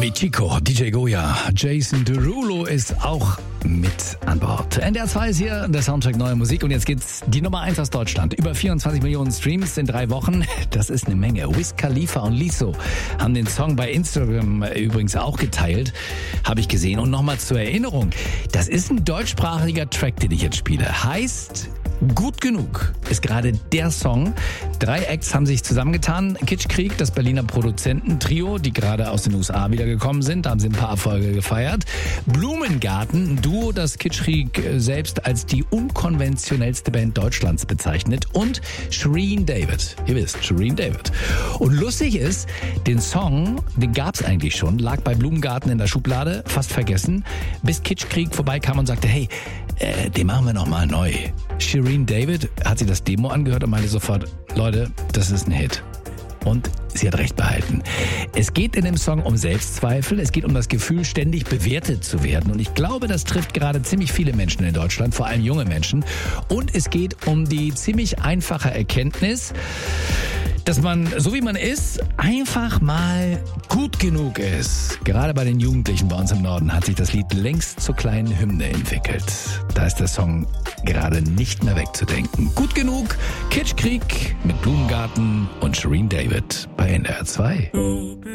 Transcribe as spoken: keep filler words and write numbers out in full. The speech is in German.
Mit Chico, D J Goya, Jason Derulo ist auch mit an Bord. N D R zwei ist hier, der Soundtrack Neue Musik und jetzt geht's die Nummer eins aus Deutschland. Über vierundzwanzig Millionen Streams in drei Wochen, das ist eine Menge. Wiz Khalifa und Lizzo haben den Song bei Instagram übrigens auch geteilt, habe ich gesehen. Und nochmal zur Erinnerung, das ist ein deutschsprachiger Track, den ich jetzt spiele. Heißt Gut genug ist gerade der Song. Drei Acts haben sich zusammengetan. Kitschkrieg, das Berliner Produzententrio, die gerade aus den U S A wiedergekommen sind, da haben sie ein paar Erfolge gefeiert. Blumengarten, ein Duo, das Kitschkrieg selbst als die unkonventionellste Band Deutschlands bezeichnet. Und Shirin David. Ihr wisst, Shirin David. Und lustig ist, den Song, den gab's eigentlich schon, lag bei Blumengarten in der Schublade, fast vergessen, bis Kitschkrieg vorbeikam und sagte, hey, äh, den machen wir nochmal neu. Shirin David hat sich das Demo angehört und meinte sofort, Leute, das ist ein Hit. Und sie hat recht behalten. Es geht in dem Song um Selbstzweifel, es geht um das Gefühl, ständig bewertet zu werden. Und ich glaube, das trifft gerade ziemlich viele Menschen in Deutschland, vor allem junge Menschen. Und es geht um die ziemlich einfache Erkenntnis, dass man, so wie man ist, einfach mal gut genug ist. Gerade bei den Jugendlichen bei uns im Norden hat sich das Lied längst zur kleinen Hymne entwickelt. Da ist der Song gerade nicht mehr wegzudenken. Gut genug, Kitschkrieg mit Blumengarten und Shirin David bei N D R zwei.